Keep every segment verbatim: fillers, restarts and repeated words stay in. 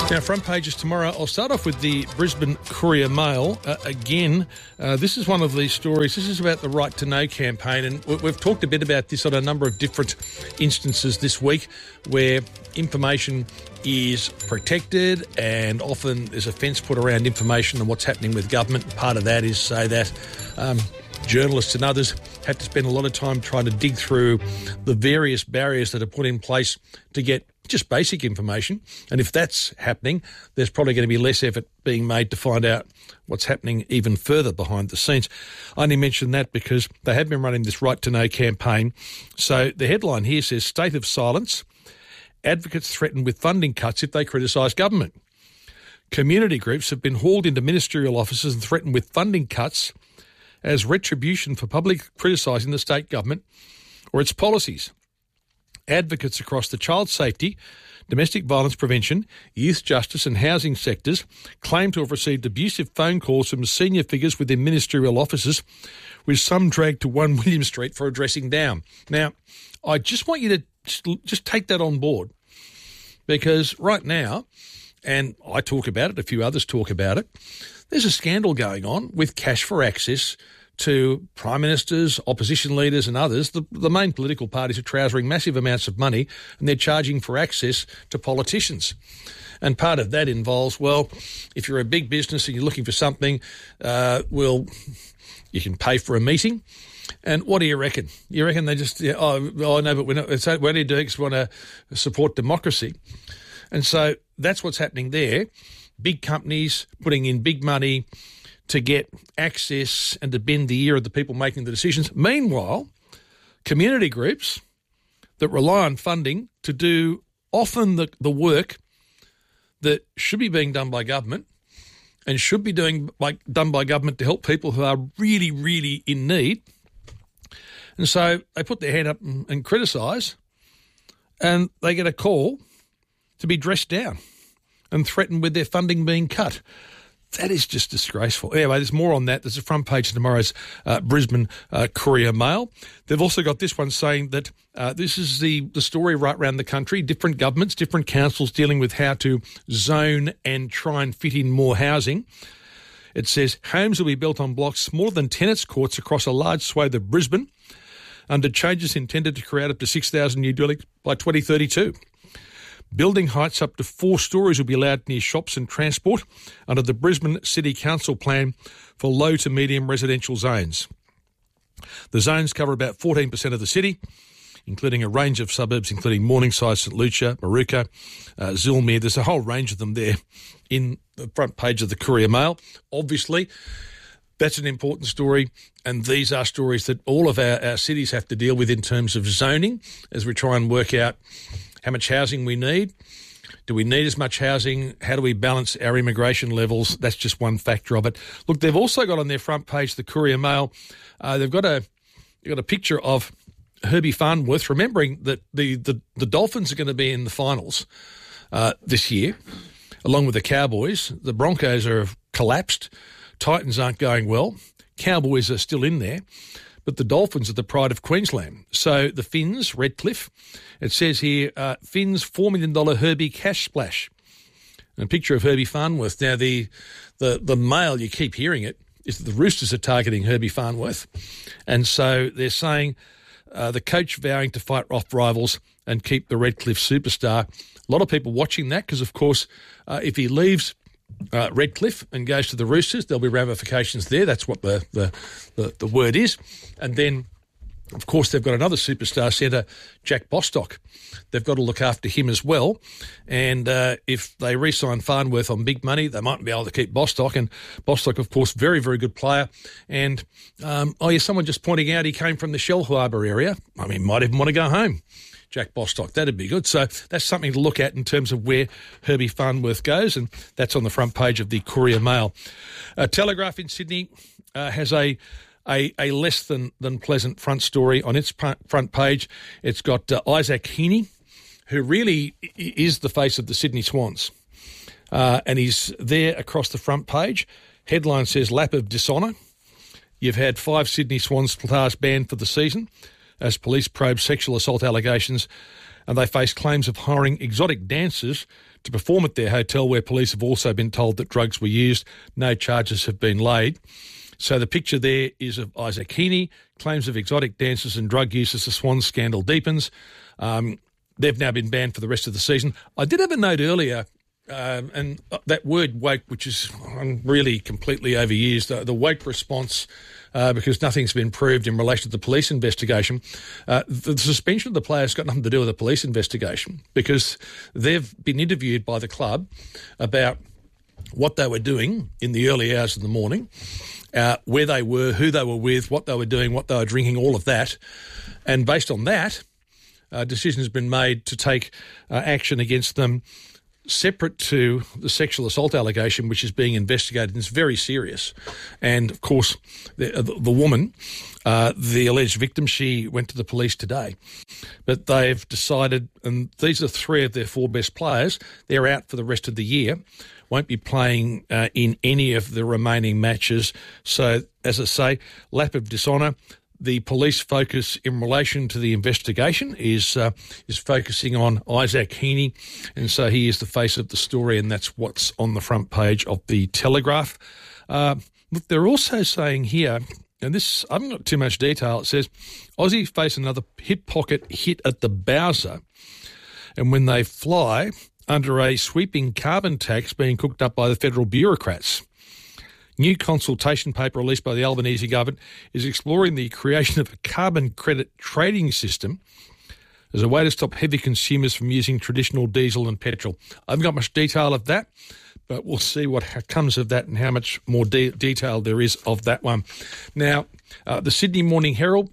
Now, front pages tomorrow. I'll start off with the Brisbane Courier Mail. Uh, again, uh, this is one of these stories. This is about the Right to Know campaign, and we've talked a bit about this on a number of different instances this week where information is protected and often there's a fence put around information and what's happening with government. Part of that is, say, that um, journalists and others have to spend a lot of time trying to dig through the various barriers that are put in place to get just basic information. And if that's happening, there's probably going to be less effort being made to find out what's happening even further behind the scenes. I only mention that because they have been running this Right to Know campaign. So the headline here says, State of Silence, advocates threatened with funding cuts if they criticise government. Community groups have been hauled into ministerial offices and threatened with funding cuts as retribution for public criticising the state government or its policies. Advocates across the child safety, domestic violence prevention, youth justice and housing sectors claim to have received abusive phone calls from senior figures within ministerial offices, with some dragged to one William Street for a dressing down. Now, I just want you to just take that on board, because right now, and I talk about it, a few others talk about it, there's a scandal going on with cash for access to prime ministers, opposition leaders and others. The, the main political parties are trousering massive amounts of money and they're charging for access to politicians. And part of that involves, well, if you're a big business and you're looking for something, uh, well, you can pay for a meeting. And what do you reckon? You reckon they just, yeah, oh, oh, no, but we're not, it's, we're only doing because we want to support democracy. And so that's what's happening there. Big companies putting in big money to get access and to bend the ear of the people making the decisions. Meanwhile, community groups that rely on funding to do often the, the work that should be being done by government and should be doing by, done by government to help people who are really, really in need. And so they put their hand up and, and criticise, and they get a call to be dressed down and threatened with their funding being cut. That is just disgraceful. Anyway, there's more on that. There's a front page of tomorrow's uh, Brisbane uh, Courier Mail. They've also got this one saying that uh, this is the, the story right around the country. Different governments, different councils dealing with how to zone and try and fit in more housing. It says homes will be built on blocks smaller than tennis courts across a large swathe of Brisbane under changes intended to create up to six thousand new dwellings by twenty thirty-two. Building heights up to four storeys will be allowed near shops and transport under the Brisbane City Council plan for low to medium residential zones. The zones cover about fourteen percent of the city, including a range of suburbs, including Morningside, St Lucia, Maruka, uh, Zillmere. There's a whole range of them there in the front page of the Courier Mail. Obviously, that's an important story, and these are stories that all of our, our cities have to deal with in terms of zoning as we try and work out how much housing we need. Do we need as much housing? How do we balance our immigration levels? That's just one factor of it. Look, they've also got on their front page, the Courier Mail, uh, they've got a they've got a picture of Herbie Farnworth, remembering that the, the, the Dolphins are going to be in the finals uh, this year, along with the Cowboys. The Broncos are collapsed. Titans aren't going well. Cowboys are still in there. But the Dolphins are the pride of Queensland. So the Finns, Redcliffe, it says here, uh, Finns four million dollars Herbie cash splash. And a picture of Herbie Farnworth. Now, the, the, the mail, you keep hearing it, is that the Roosters are targeting Herbie Farnworth. And so they're saying uh, the coach vowing to fight off rivals and keep the Redcliffe superstar. A lot of people watching that because, of course, uh, if he leaves Uh, Redcliffe and goes to the Roosters, there'll be ramifications there. That's what the, the, the, the word is. And then, of course, they've got another superstar centre, Jack Bostock. They've got to look after him as well. And uh, if they re-sign Farnworth on big money, they mightn't be able to keep Bostock. And Bostock, of course, very, very good player. And, um, oh, yeah, someone just pointing out he came from the Shell Harbour area. I mean, might even want to go home. Jack Bostock, that'd be good. So that's something to look at in terms of where Herbie Farnworth goes, and that's on the front page of the Courier Mail. Uh, Telegraph in Sydney uh, has a, a a less than, than pleasant front story on its front page. It's got uh, Isaac Heaney, who really is the face of the Sydney Swans, uh, and he's there across the front page. Headline says, lap of dishonour. You've had five Sydney Swans stars banned for the season as police probe sexual assault allegations and they face claims of hiring exotic dancers to perform at their hotel, where police have also been told that drugs were used. No charges have been laid. So the picture there is of Isaac Heaney, claims of exotic dancers and drug use as the Swans scandal deepens. Um, they've now been banned for the rest of the season. I did have a note earlier, um, and that word woke, which is really completely overused, the, the woke response, uh, because nothing's been proved in relation to the police investigation. Uh, the suspension of the players got nothing to do with the police investigation, because they've been interviewed by the club about what they were doing in the early hours of the morning, uh, where they were, who they were with, what they were doing, what they were drinking, all of that. And based on that, a uh, decision has been made to take uh, action against them separate to the sexual assault allegation, which is being investigated, and it's very serious. And, of course, the, the woman, uh, the alleged victim, she went to the police today. But they've decided, and these are three of their four best players, they're out for the rest of the year, won't be playing uh, in any of the remaining matches. So, as I say, lap of dishonour. The police focus in relation to the investigation is uh, is focusing on Isaac Heaney, and so he is the face of the story, and that's what's on the front page of the Telegraph. Uh, look, they're also saying here, and this, I haven't got too much detail, it says, Aussie face another hip pocket hit at the Bowser, and when they fly under a sweeping carbon tax being cooked up by the federal bureaucrats. New consultation paper released by the Albanese government is exploring the creation of a carbon credit trading system as a way to stop heavy consumers from using traditional diesel and petrol. I haven't got much detail of that, but we'll see what comes of that and how much more de- detail there is of that one. Now, uh, the Sydney Morning Herald,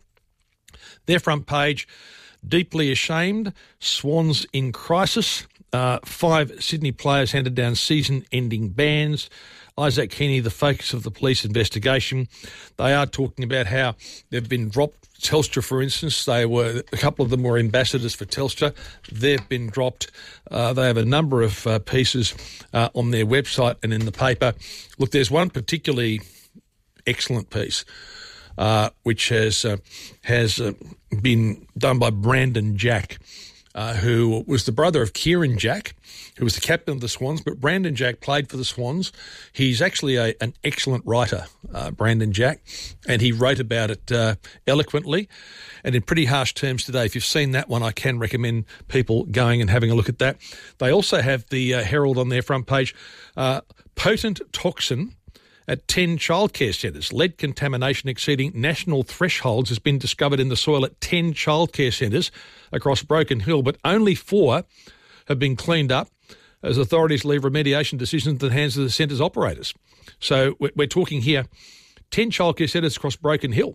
their front page, deeply ashamed, Swans in crisis. Uh, five Sydney players handed down season-ending bans. Isaac Heaney, the focus of the police investigation. They are talking about how they've been dropped. Telstra, for instance, they were a couple of them were ambassadors for Telstra. They've been dropped. Uh, they have a number of uh, pieces uh, on their website and in the paper. Look, there's one particularly excellent piece, uh, which has uh, has uh, been done by Brandon Jack, Uh, who was the brother of Kieran Jack, who was the captain of the Swans, but Brandon Jack played for the Swans. He's actually a, an excellent writer, uh, Brandon Jack, and he wrote about it uh, eloquently and in pretty harsh terms today. If you've seen that one, I can recommend people going and having a look at that. They also have the uh, Herald on their front page, uh, potent toxin at ten childcare centres. Lead contamination exceeding national thresholds has been discovered in the soil at ten childcare centres across Broken Hill, but only four have been cleaned up as authorities leave remediation decisions in the hands of the centre's operators. So we're, we're talking here ten childcare centres across Broken Hill,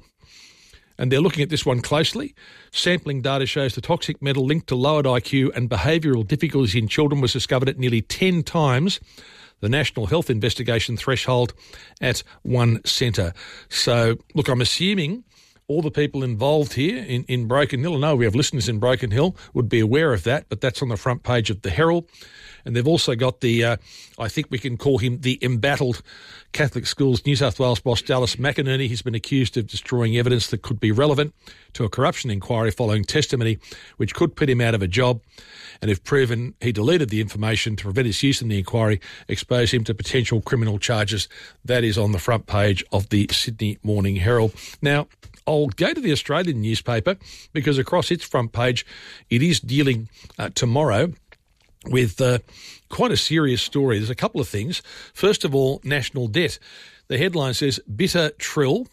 and they're looking at this one closely. Sampling data shows the toxic metal linked to lowered I Q and behavioural difficulties in children was discovered at nearly ten times the National Health Investigation threshold at one centre. So, look, I'm assuming all the people involved here in, in Broken Hill, I know we have listeners in Broken Hill, would be aware of that, but that's on the front page of the Herald. And they've also got the, uh, I think we can call him the embattled Catholic Schools New South Wales boss, Dallas McInerney. He's been accused of destroying evidence that could be relevant to a corruption inquiry following testimony which could put him out of a job. And if proven, he deleted the information to prevent its use in the inquiry, expose him to potential criminal charges. That is on the front page of the Sydney Morning Herald. Now, I'll go to the Australian newspaper because across its front page, it is dealing uh, tomorrow with uh, quite a serious story. There's a couple of things. First of all, national debt. The headline says, bitter trill,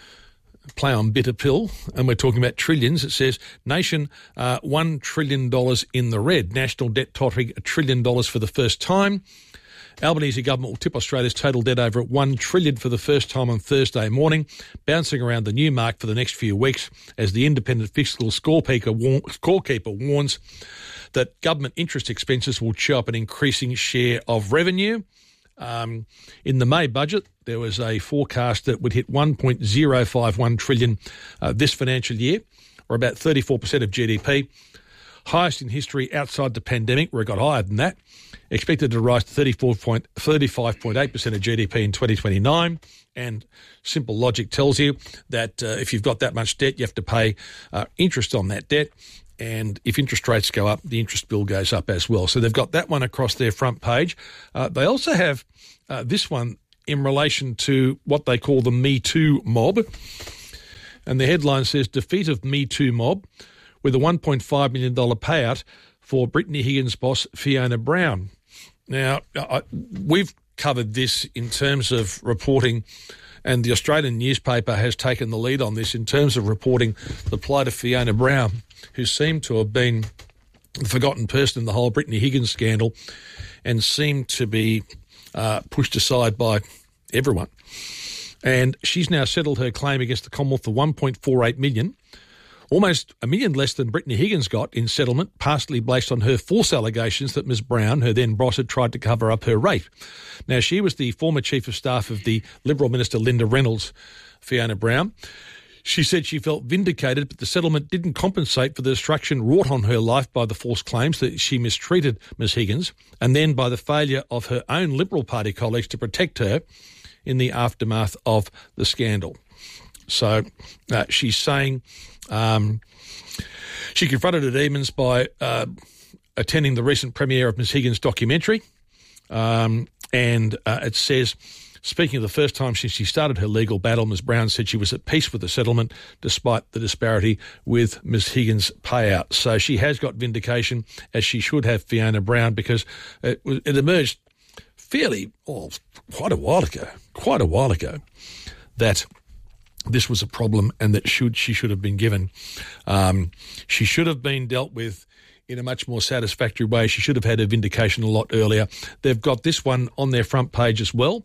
play on bitter pill, and we're talking about trillions. It says, nation uh, one trillion dollars in the red. National debt tottering a trillion dollars for the first time. Albanese government will tip Australia's total debt over at one trillion dollars for the first time on Thursday morning, bouncing around the new mark for the next few weeks as the independent fiscal scorekeeper, war- scorekeeper warns that government interest expenses will chew up an increasing share of revenue. Um, in the May budget, there was a forecast that would hit one point zero five one trillion dollars uh, this financial year, or about thirty-four percent of G D P. Highest in history outside the pandemic, where it got higher than that. Expected to rise to thirty-four point, thirty-five point eight percent of G D P in twenty twenty-nine. And simple logic tells you that uh, if you've got that much debt, you have to pay uh, interest on that debt. And if interest rates go up, the interest bill goes up as well. So they've got that one across their front page. Uh, they also have uh, this one in relation to what they call the Me Too mob. And the headline says, defeat of Me Too mob with a one point five million dollars payout for Brittany Higgins boss Fiona Brown. Now, I, we've covered this in terms of reporting, and the Australian newspaper has taken the lead on this in terms of reporting the plight of Fiona Brown, who seemed to have been the forgotten person in the whole Brittany Higgins scandal and seemed to be uh, pushed aside by everyone. And she's now settled her claim against the Commonwealth for one point four eight million dollars, almost a million less than Brittany Higgins got in settlement, partially based on her false allegations that Miz Brown, her then boss, had tried to cover up her rape. Now, she was the former chief of staff of the Liberal Minister Linda Reynolds, Fiona Brown. She said she felt vindicated, but the settlement didn't compensate for the destruction wrought on her life by the false claims that she mistreated Miz Higgins, and then by the failure of her own Liberal Party colleagues to protect her in the aftermath of the scandal. So uh, she's saying um, she confronted her demons by uh, attending the recent premiere of Miz Higgins' documentary, um, and uh, it says, speaking of the first time since she started her legal battle, Miz Brown said she was at peace with the settlement despite the disparity with Miz Higgins' payout. So she has got vindication, as she should have, Fiona Brown, because it, it emerged fairly, oh, quite a while ago, quite a while ago, that this was a problem and that should she should have been given. Um, she should have been dealt with in a much more satisfactory way. She should have had her vindication a lot earlier. They've got this one on their front page as well.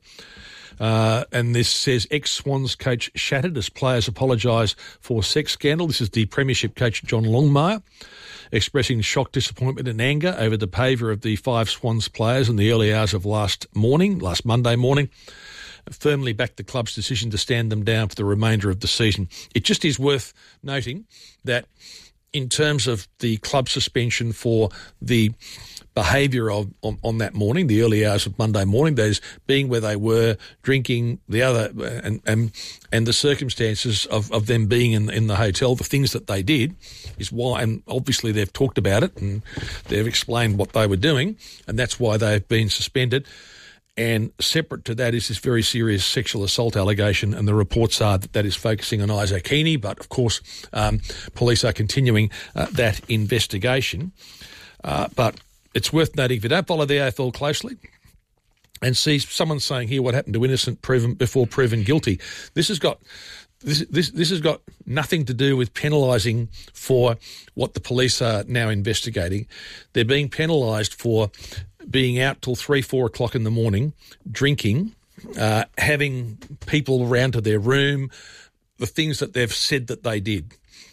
Uh, and this says, ex-Swans coach shattered as players apologise for sex scandal. This is the Premiership coach John Longmire expressing shock, disappointment and anger over the behaviour of the five Swans players in the early hours of last morning, last Monday morning. Firmly backed the club's decision to stand them down for the remainder of the season. It just is worth noting that in terms of the club suspension for the behaviour of on, on that morning, the early hours of Monday morning, those being where they were, drinking, the other, and and, and the circumstances of, of them being in, in the hotel, the things that they did, is why, and obviously they've talked about it and they've explained what they were doing, and that's why they've been suspended. And separate to that is this very serious sexual assault allegation, and the reports are that that is focusing on Isaac Heaney, but of course um, police are continuing uh, that investigation. Uh, but it's worth noting, if you don't follow the A F L closely and see someone saying here what happened to innocent proven before proven guilty, this has got this this this has got nothing to do with penalising for what the police are now investigating. They're being penalised for being out till three, four o'clock in the morning, drinking, uh, having people around to their room, the things that they've said that they did.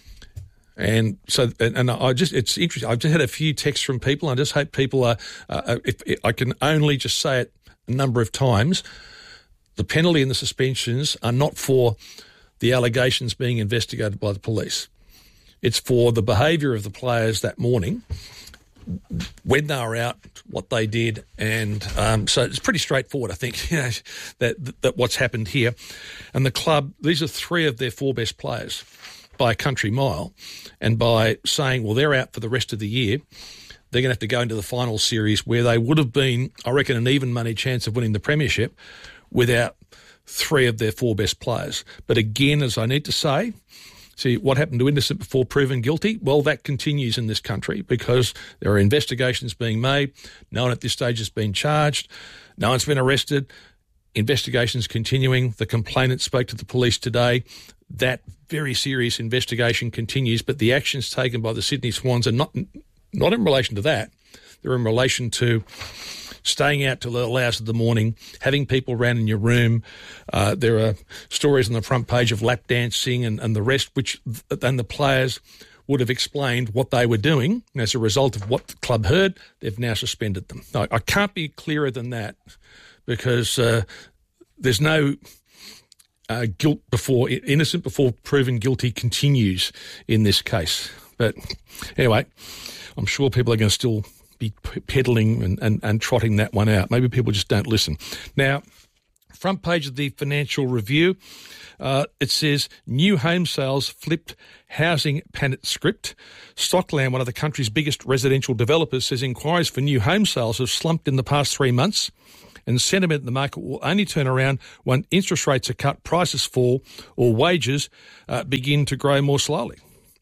And so, and, and I just, it's interesting. I've just had a few texts from people. I just hope people are, uh, if, if I can only just say it a number of times, the penalty and the suspensions are not for the allegations being investigated by the police. It's for the behaviour of the players that morning, when they were out, what they did, and um, so it's pretty straightforward, I think, you know, that, that what's happened here. And the club, these are three of their four best players by a country mile, and by saying, well, they're out for the rest of the year, they're going to have to go into the final series where they would have been, I reckon, an even money chance of winning the premiership without three of their four best players. But again, as I need to say, see, what happened to innocent before proven guilty? Well, that continues in this country because there are investigations being made. No one at this stage has been charged. No one's been arrested. Investigations continuing. The complainant spoke to the police today. That very serious investigation continues, but the actions taken by the Sydney Swans are not not in relation to that. They're in relation to staying out till the hours of the morning, having people around in your room. Uh, there are stories on the front page of lap dancing and, and the rest, which then the players would have explained what they were doing. And as a result of what the club heard, they've now suspended them. I, I can't be clearer than that because uh, there's no uh, guilt before, innocent before proven guilty continues in this case. But anyway, I'm sure people are going to still be peddling and, and, and trotting that one out. Maybe people just don't listen. Now, Front page of the Financial Review, uh, it says, new home sales flipped housing panic script. Stockland, one of the country's biggest residential developers, says inquiries for new home sales have slumped in the past three months and sentiment in the market will only turn around when interest rates are cut, prices fall, or wages uh, begin to grow more slowly.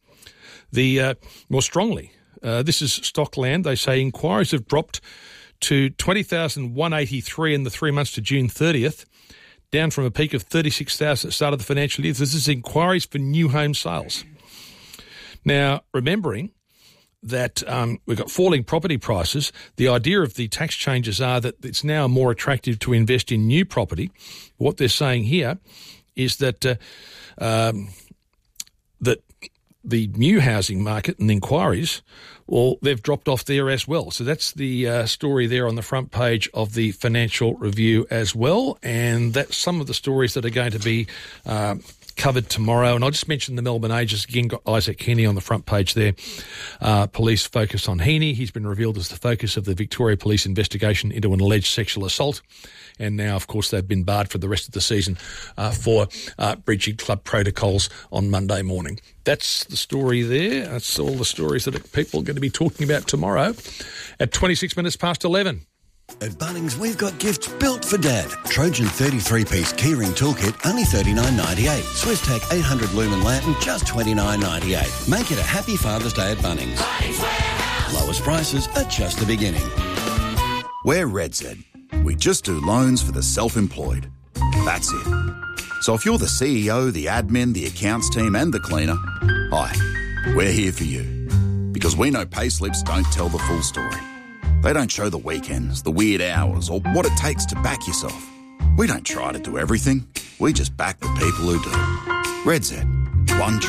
The uh, more strongly. Uh, this is Stockland. They say inquiries have dropped to twenty thousand one hundred eighty-three in the three months to June thirtieth, down from a peak of thirty-six thousand at the start of the financial year. This is inquiries for new home sales. Now, remembering that um, we've got falling property prices, the idea of the tax changes are that it's now more attractive to invest in new property. What they're saying here is that uh, um, that the new housing market and inquiries, well, they've dropped off there as well. So that's the uh, story there on the front page of the Financial Review as well. And that's some of the stories that are going to be uh, covered tomorrow. And I'll just mention the Melbourne Age again, got Isaac Heaney on the front page there. Uh, police focus on Heaney. He's been revealed as the focus of the Victoria Police investigation into an alleged sexual assault. And now, of course, they've been barred for the rest of the season uh, for uh, breaching club protocols on Monday morning. That's the story there. That's all the stories that people are going to be talking about tomorrow at twenty-six minutes past eleven. At Bunnings, we've got gifts built for Dad. Trojan thirty-three piece keyring toolkit, only thirty-nine ninety-eight. Swiftech eight hundred lumen lantern, just twenty-nine ninety-eight. Make it a happy Father's Day at Bunnings. Bunnings Warehouse. Lowest prices are just the beginning. We're RedZ. We just do loans for the self-employed. That's it. So if you're the C E O, the admin, the accounts team and the cleaner, hi, we're here for you. Because we know payslips don't tell the full story. They don't show the weekends, the weird hours, or what it takes to back yourself. We don't try to do everything. We just back the people who do. RedZ. One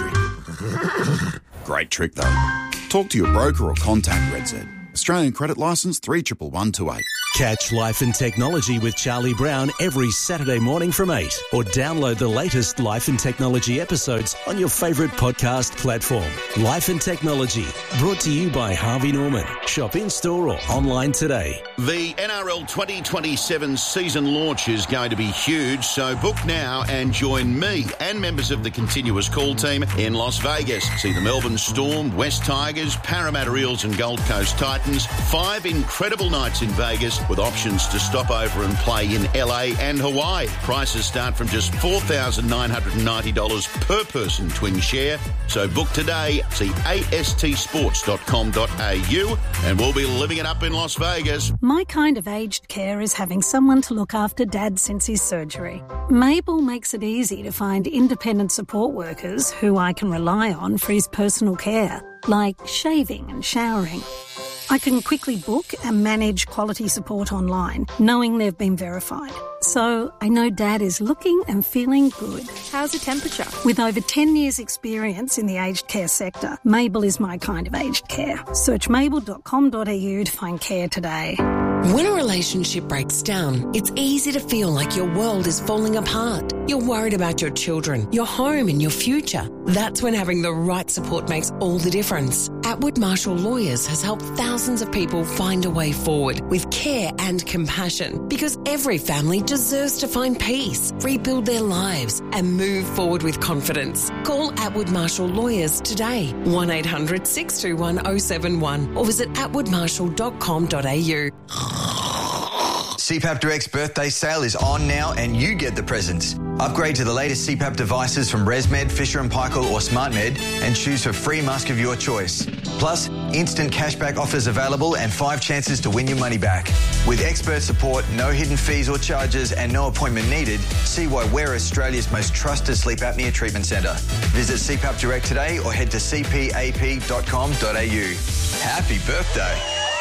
trick. Great trick, though. Talk to your broker or contact RedZ. Australian credit licence three one one two eight. Catch Life and Technology with Charlie Brown every Saturday morning from eight, or download the latest Life and Technology episodes on your favourite podcast platform. Life and Technology, brought to you by Harvey Norman. Shop in-store or online today. The N R L twenty twenty-seven season launch is going to be huge, so book now and join me and members of the Continuous Call team in Las Vegas. See the Melbourne Storm, West Tigers, Parramatta Eels and Gold Coast Titans. Five incredible nights in Vegas with options to stop over and play in L A and Hawaii. Prices start from just four thousand nine hundred ninety dollars per person twin share. So book today. See A S T sports dot com dot a u and we'll be living it up in Las Vegas. My kind of aged care is having someone to look after Dad since his surgery. Mabel makes it easy to find independent support workers who I can rely on for his personal care, like shaving and showering. I can quickly book and manage quality support online, knowing they've been verified. So I know Dad is looking and feeling good. How's the temperature? With over ten years experience in the aged care sector, Mabel is my kind of aged care. Search mabel dot com dot a u to find care today. When a relationship breaks down, it's easy to feel like your world is falling apart. You're worried about your children, your home and your future. That's when having the right support makes all the difference. Atwood Marshall Lawyers has helped thousands of people find a way forward with care and compassion, because every family deserves to find peace, rebuild their lives and move forward with confidence. Call Atwood Marshall Lawyers today, one eight hundred six two one oh seven one, or visit atwood marshall dot com dot a u. C PAP Direct's birthday sale is on now and you get the presents. Upgrade to the latest C PAP devices from ResMed, Fisher and Paykel or SmartMed and choose for free mask of your choice. Plus, instant cashback offers available and five chances to win your money back. With expert support, no hidden fees or charges and no appointment needed, see why we're Australia's most trusted sleep apnea treatment centre. Visit C PAP Direct today or head to c p a p dot com dot a u. Happy birthday.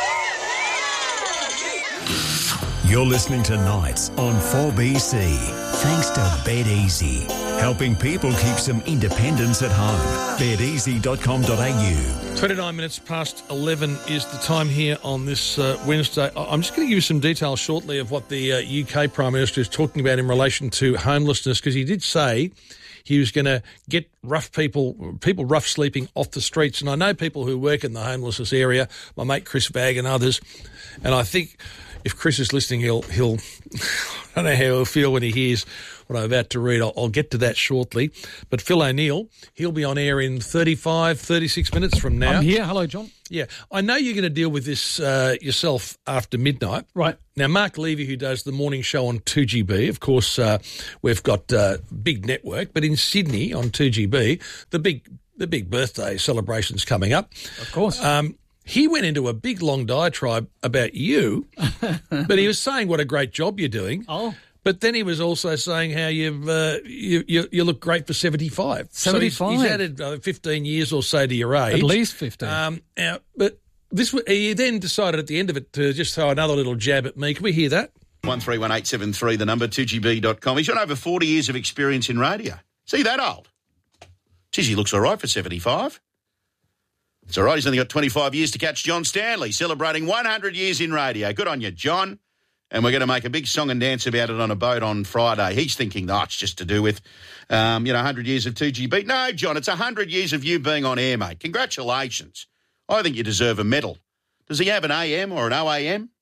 You're listening to Nights on four B C, thanks to BetEasy, helping people keep some independence at home. bet easy dot com dot a u. twenty-nine minutes past eleven is the time here on this uh, Wednesday. I'm just going to give you some details shortly of what the uh, U K Prime Minister is talking about in relation to homelessness, because he did say he was going to get rough people, people rough sleeping off the streets. And I know people who work in the homelessness area, my mate Chris Bagg and others, and I think if Chris is listening, he'll he'll I don't know how he'll feel when he hears what I'm about to read. I'll, I'll get to that shortly. But Phil O'Neill, he'll be on air in thirty-five, thirty-six minutes from now. I'm here. Hello, John. Yeah. I know you're going to deal with this uh, yourself after midnight. Right. Now, Mark Levy, who does the morning show on two G B, of course, uh, we've got uh, big network, but in Sydney on two G B, the big the big birthday celebration's coming up. Of course. Um, he went into a big, long diatribe about you, but he was saying what a great job you're doing. Oh. But then he was also saying how you've uh, you, you you look great for seventy-five. seventy-five. So he's, he's added uh, fifteen years or so to your age. At least fifteen. Um, now, but this he then decided at the end of it to just throw another little jab at me. Can we hear that? one three one eight seven three, the number, two G B dot com. He's got over forty years of experience in radio. See that old? Geez, he looks all right for seventy-five. It's all right. He's only got twenty-five years to catch John Stanley, celebrating one hundred years in radio. Good on you, John. And we're going to make a big song and dance about it on a boat on Friday. He's thinking, oh, it's just to do with, um, you know, one hundred years of two G B. No, John, it's one hundred years of you being on air, mate. Congratulations. I think you deserve a medal. Does he have an A M or an O A M?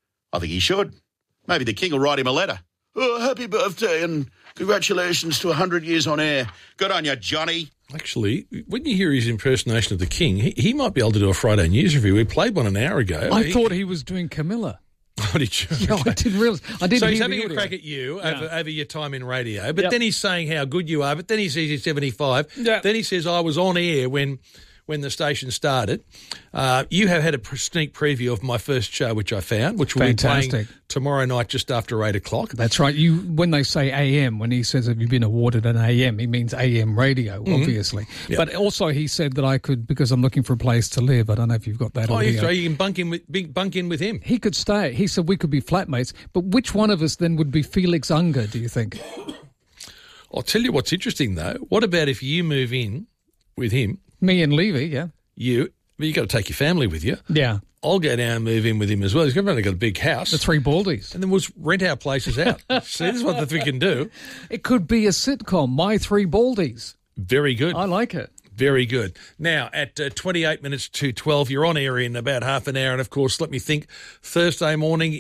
I think he should. Maybe the King will write him a letter. Oh, happy birthday and congratulations to one hundred years on air. Good on you, Johnny. Actually, when you hear his impersonation of the King, he, he might be able to do a Friday news review. We played one an hour ago. I he, thought he was doing Camilla. Oh, did you? No, Okay. I didn't realise. I didn't So hear he's the having a audio. crack at you Yeah. over, over your time in radio, but Yep. then he's saying how good you are, but then he says he's seventy-five. Yeah. Then he says, I was on air when when the station started. Uh, you have had a sneak preview of my first show, which I found, which will be Fantastic. playing tomorrow night just after eight o'clock. That's right. You when they say A M, when he says have you been awarded an A M, he means A M radio, Mm-hmm. obviously. Yep. But also he said that I could, because I'm looking for a place to live. I don't know if you've got that Oh, audio. you, so you can bunk in with big bunk in with him. He could stay. He said we could be flatmates. But which one of us then would be Felix Unger, do you think? I'll tell you what's interesting though. What about if you move in with him? Me and Levy, yeah. You, but you got to take your family with you. Yeah. I'll go down and move in with him as well. He's only got a big house. The Three Baldies. And then we'll rent our places out. See, this is what we can do. It could be a sitcom, My Three Baldies. Very good. I like it. Very good. Now, at uh, twenty-eight minutes to twelve, you're on air in about half an hour. And, of course, let me think, Thursday morning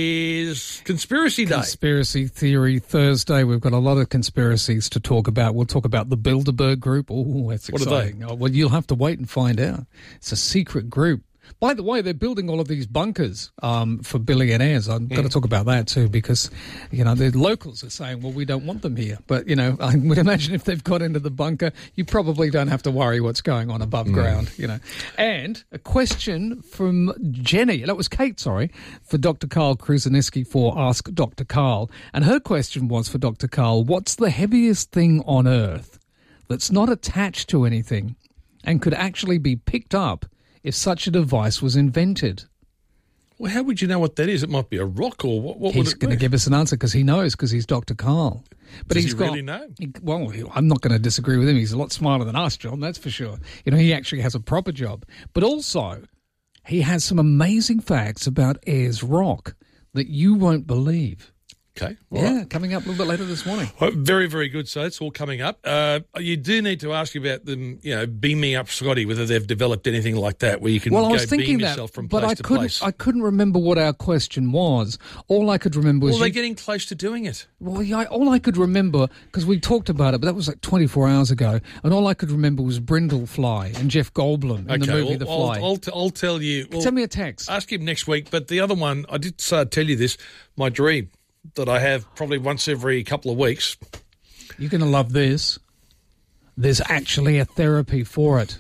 is Conspiracy Day. Conspiracy Theory Thursday. We've got a lot of conspiracies to talk about. We'll talk about the Bilderberg Group. Oh, that's What are they? exciting. Oh, well, you'll have to wait and find out. It's a secret group. By the way, they're building all of these bunkers um, for billionaires. I'm going to talk about that too because, you know, the locals are saying, well, we don't want them here. But, you know, I would imagine if they've got into the bunker, you probably don't have to worry what's going on above ground, you know. And a question from Jenny, that was Kate, sorry, for Doctor Carl Kruseniski for Ask Doctor Carl. And her question was for Doctor Carl, what's the heaviest thing on Earth that's not attached to anything and could actually be picked up if such a device was invented? Well, how would you know what that is? It might be a rock or what, what He's would it going to be? give us an answer because he knows, because he's Doctor Carl. But Does he's he got, really know? he- well, he- I'm not going to disagree with him. He's a lot smarter than us, John, that's for sure. You know, he actually has a proper job. But also, he has some amazing facts about Ayers Rock that you won't believe. Okay. all Yeah, right. coming up a little bit later this morning. Well, very, very good. So it's all coming up. Uh, you do need to ask about them, you know, beam me up, Scotty, whether they've developed anything like that where you can Well, I go was beam thinking that, yourself from but place I to couldn't. place. I couldn't remember what our question was. All I could remember was well, they're you- getting close to doing it. Well, yeah, I- all I could remember, because we talked about it, but that was like twenty-four hours ago, and all I could remember was Brindlefly and Jeff Goldblum in okay, the movie well, The Fly. I'll, I'll, t- I'll tell you. Well, Send me a text. ask him next week. But the other one, I did uh, tell you this, my dream that I have probably once every couple of weeks. You're going to love this. There's actually a therapy for it.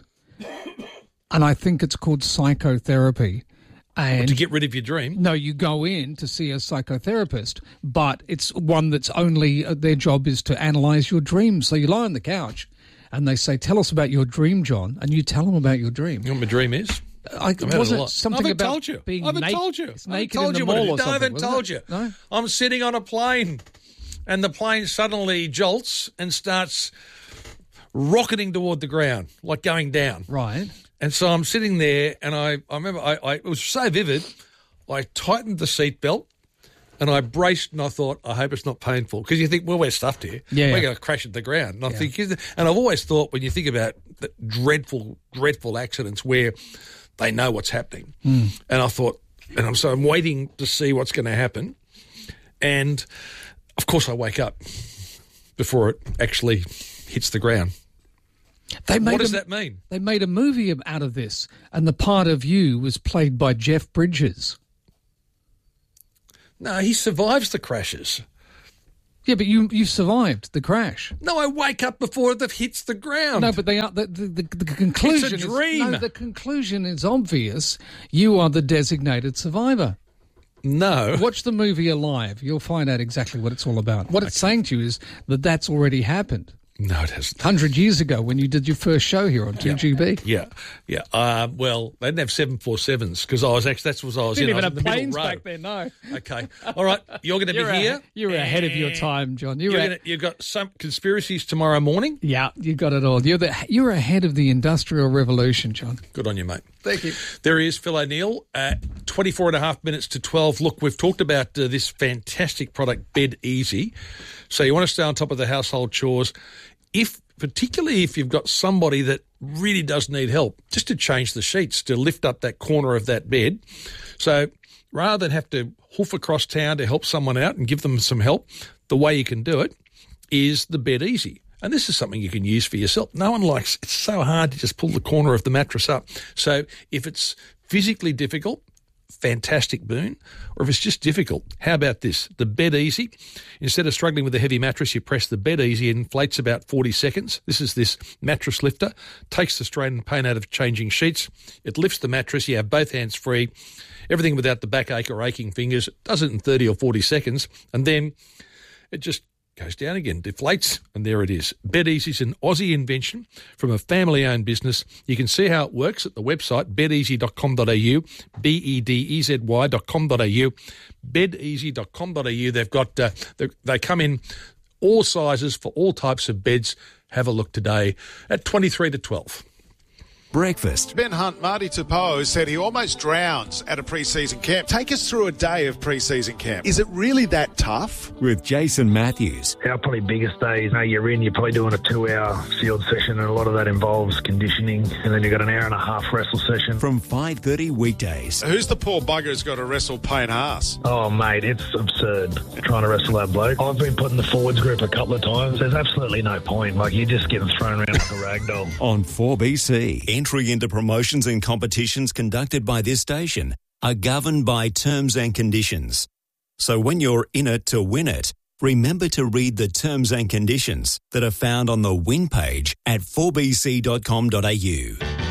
And I think it's called psychotherapy. And To get rid of your dream. no, you go in to see a psychotherapist, but it's one that's only, uh, their job is to analyse your dreams. So you lie on the couch and they say, tell us about your dream, John, and you tell them about your dream. You know what my dream is? I, I've had it was a it lot. something I haven't about told you. being I haven't naked? told you. It's I haven't naked told in the you what it mall is. or No, I something, haven't wasn't told it? you. No? I'm sitting on a plane and the plane suddenly jolts and starts rocketing toward the ground, like going down. Right. And so I'm sitting there and I, I remember I, I, it was so vivid, I tightened the seatbelt and I braced and I thought, I hope it's not painful. Because you think, well, we're stuffed here. Yeah, We're yeah. going to crash at the ground. And I think, and I've always thought when you think about the dreadful, dreadful accidents where they know what's happening. Mm. And I thought, and I'm so I'm waiting to see what's going to happen. And, of course, I wake up before it actually hits the ground. They made what does a, that mean? They made a movie out of this, and the part of you was played by Jeff Bridges. No, he survives the crashes. Yeah, but you you survived the crash. No, I wake up before it hits the ground. No, but they are the the, the, the conclusion. It's a dream. Is, no, the conclusion is obvious. You are the designated survivor. No. Watch the movie Alive. You'll find out exactly what it's all about. What it's saying to you is that that's already happened. No, it hasn't. one hundred years ago when you did your first show here on two G B. Yeah, yeah. Uh, well, they didn't have seven forty-sevens because I was actually, that's what I was didn't in. even I was have in the planes middle row. back then, no. Okay. All right. You're going to be you're here. A, you're ahead of your time, John. You're you're a, gonna, you've got some conspiracies tomorrow morning. Yeah, you got it all. You're, the, you're ahead of the Industrial Revolution, John. Good on you, mate. Thank you. There is Phil O'Neill at twenty-four and a half minutes to twelve. Look, we've talked about uh, this fantastic product, Bed Easy. So you want to stay on top of the household chores. If particularly if you've got somebody that really does need help, just to change the sheets, to lift up that corner of that bed. So rather than have to hoof across town to help someone out and give them some help, the way you can do it is the Bed Easy. And this is something you can use for yourself. No one likes, it's so hard to just pull the corner of the mattress up. So if it's physically difficult, fantastic boon. Or if it's just difficult, how about this? The Bed Easy. Instead of struggling with a heavy mattress, you press the Bed Easy, it inflates about forty seconds. This is this mattress lifter, takes the strain and pain out of changing sheets. It lifts the mattress, you have both hands free, everything without the backache or aching fingers. It does it in thirty or forty seconds, and then it just goes down again, deflates, and there it is. Bed Easy is an Aussie invention from a family-owned business. You can see how it works at the website, bed easy dot com dot a u, B E D E Z Y dot com dot a u, bed easy dot com dot a u. They've got, uh, they, they come in all sizes for all types of beds. Have a look today at twenty-three to twelve. Breakfast. Ben Hunt, Marty Tupow said he almost drowns at a pre-season camp. Take us through a day of pre-season camp. Is it really that tough? With Jason Matthews. Our probably biggest day is, you know, you're in, you're probably doing a two-hour field session, and a lot of that involves conditioning, and then you've got an hour and a half wrestle session. From five thirty weekdays. Who's the poor bugger who's got to wrestle Payne Haas? Oh, mate, it's absurd trying to wrestle that bloke. I've been put in the forwards group a couple of times. There's absolutely no point. Like, you're just getting thrown around like a rag doll. On four B C. Entry into promotions and competitions conducted by this station are governed by terms and conditions. So when you're in it to win it, remember to read the terms and conditions that are found on the win page at four b c dot com dot a u.